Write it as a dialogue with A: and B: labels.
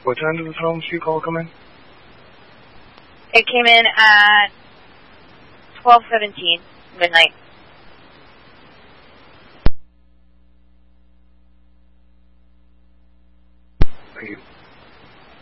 A: What time did the Salem Street call come in?
B: It came in at 12:17 midnight.
A: Thank you.